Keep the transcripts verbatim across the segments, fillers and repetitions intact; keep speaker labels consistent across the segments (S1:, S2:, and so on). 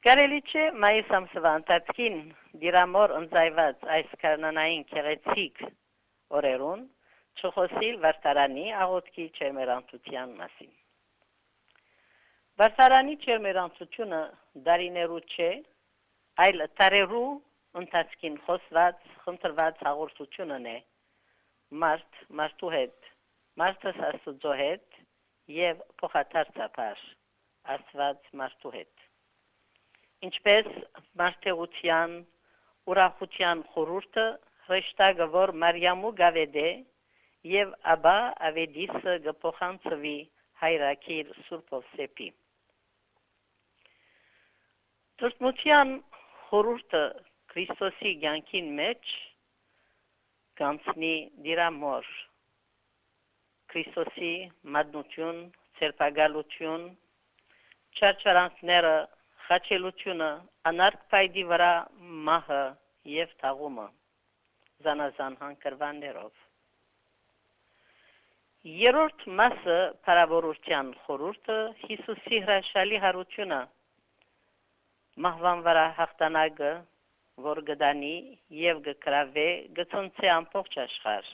S1: Կարելի չէ մայիս ամսվա ընթացքին դիրամոր ընձայված այս կանոնային քեղեցիկ օրերուն չխոսիլ վարտարանի աղոթքի չերմերանցության մասին։ Վարտարանի չերմերանցությունը դարիներու չէ, այլ տարերու ընթացքին խոսված, խնդրված հաղորդությունն է մարդ մարդու հետ, մարդս Աստծո հետ եւ փոխադարձաբար Աստված մարդու հետ։ Ինչպես մարդեղության ուրախության խորհուրդը հրեշտակը որ Մարիամու գավեդե եւ աբա ավեդիսը գփոխանցվի հայրակիր Սուրբ Սեպի։ Տրտմության խորհուրդը Քրիստոսի կյանքին մեջ կանցնի դիրամոր Քրիստոսի մատնություն, ցերպակալություն, չարչարանքները խաչելությունը, անարգ պայդի վրա մահը և թաղումը, զանազան հանգրվաններով։ Երորդ մասը պարավորության խորհուրդը Հիսուսի հրաշալի հարությունը, մահվան վրա հաղթանակը, որ գդանի և գկրավե գծոնցե ամբողջ աշխարհ,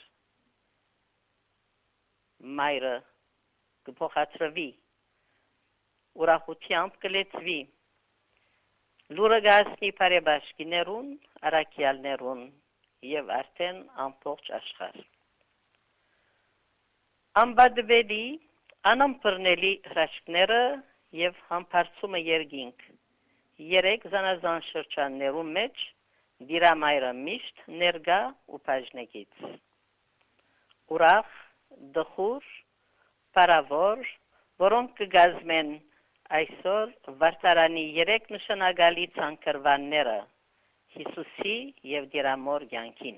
S1: մայրը գփոխադրվի, ուրախությամբ կլեցվի, լուրը գասնի պարեբաշկիներուն, արաքյալներուն և արդեն ամբողջ աշխարհ։ Ամբադվելի, անամպրնելի հրաշքները և համբարձումը երգինք, երեք զանազան շրջաններու մեջ դիրամայրը միշտ ներգա ու բաժնեկից։ Ուրախ, դխուր, պարավոր, որոնք կգազմեն այսօր վարտարանի երեք նշանակալի ցանկրվանները Հիսուսի և դիրամոր կյանքին։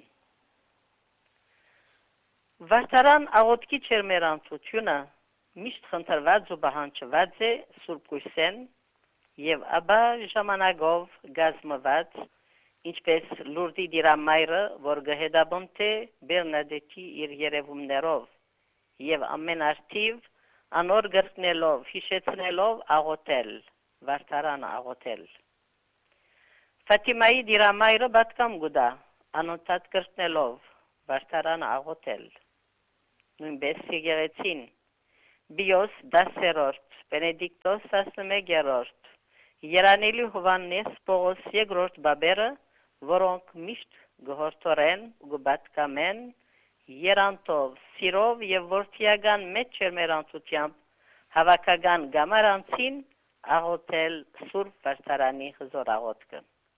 S1: Վարտարան աղոթքի չերմերանցությունը միշտ խնդրված ու պահանջված է Սուրբ Գույսեն և աբա ժամանակով գազմված, ինչպես Լուրդի դիրամայրը, որ գհետաբնթե Բերնադետի իր երևումներով և ամեն արդիվ անոր գրկնելով, հիշեցնելով աղոթել, վարտարան աղոթել։ Ֆաթիմայի դիրամայրը պատկամ գուդա, անընդհատ գրկնելով, վարտարան աղոթել։ Նույնպես եկեղեցին, Բիոս դասերորդ, Բենեդիկտոս տասնմեկերորդ, Երանելի Հովաննես Պողոս երկրորդ բաբերը, որոնք միշտ գհորթորեն ու գպատկամեն, երանտով, սիրով և որդիական մեծ չերմերանցությամբ հավաքական գամարանցին աղոթել Սուրբ վարտարանի հզոր աղոթքը։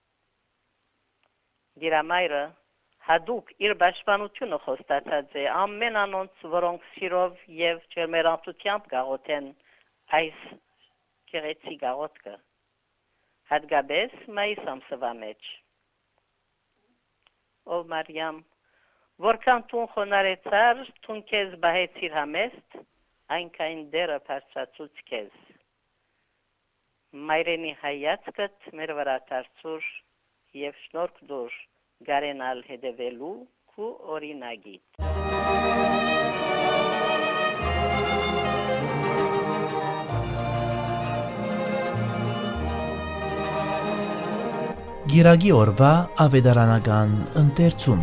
S1: Դիրամայրը հադուկ իր պաշտպանությունը խոստացած է ամեն անոնց, որոնք սիրով և չերմերանցությամբ գաղոթեն այս գեղեցիկ աղոթքը, հատկապես մայիս ամսվա մեջ։ Ով Մարիամ, որքան տուն խոնարեցար, տուն քեզ բահեցիր համեստ, այնքան դերը բարձրացուց քեզ։ Մայրենի հայացքդ մեր վրա դարձուր և շնորհք դուր գարենալ հետևելու քու օրինագիտ։
S2: Գիրագի օրվա ավետարանական ընթերցում։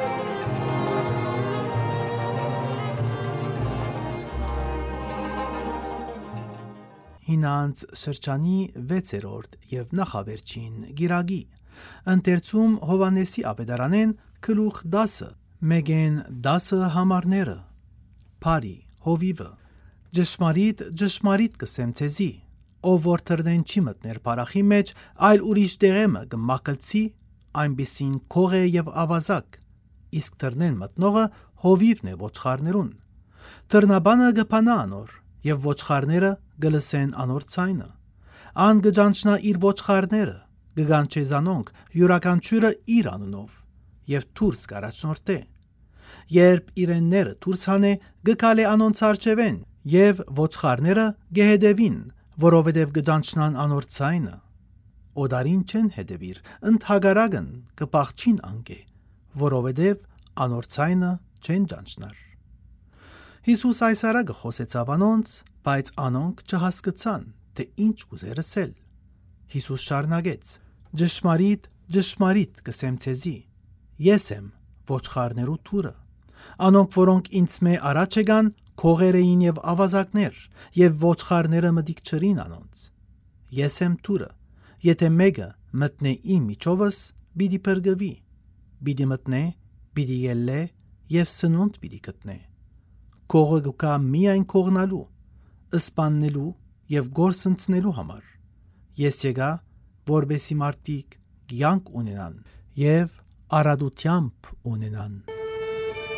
S2: Հինանց սրճանի վեցերորդ և նախավերջին գիրագի ընթերցում Հովանեսի ավետարանեն գլուխ դասը, մեգեն դասը համարները, բարի հովիվը, ճշմարիտ ճշմարիտ կսեմ ցեզի, ով որ թրնեն չի մտներ բարախի մեջ, այլ ուրիշ դեղեմը կմակլցի, այնպիսին քող է և ավազակ, իսկ թրնեն մտնողը հովիվն է ոչխարներուն։ Թրնաբանը կփանա անոր, և ոչխարները կլսեն անոր ձայնը։ Ան կճանչնա իր ոչխարները, կգանչե զանոնք յուրաքանչյուրը իր անունով, և դուրս կառաջնորդե։ Երբ իրենները դուրս հանե, կգալե անոնց առջևեն, և ոչխարները կհետևին, որովհետև կճանչնան անոր ձայնը։ Օդարին չեն հետևիր, ընդհակառակն կփախչին անկե, որովհետև անոր ձայնը չեն ճանչնար։ Հիսուս այս արագը խոսեցավ անոնց, բայց անոնք չհասկացան, թե ինչ կուզեր ասել։ Հիսուս շարունակեց. Ճշմարիտ, ճշմարիտ կսեմ ցեզի. Ես եմ ոչխարներու թուրը։ Անոնք, որոնք ինձ մե առաջ եկան, քողեր էին եւ ավազակներ, եւ ոչխարները մտիկ չրին անոնց։ Ես եմ թուրը։ Եթե մեկը մտնե իմ միջովս, պիտի փրկվի։ Պիտի մտնե, պիտի ելլե եւ սնունդ պիտի գտնե։ Քողը գուկա միայն քողնալու, սպաննելու եւ գործընծնելու համար։ Ես եկա, որբեսի մարդիկ կյանք ունենան եւ արադությամբ ունենան։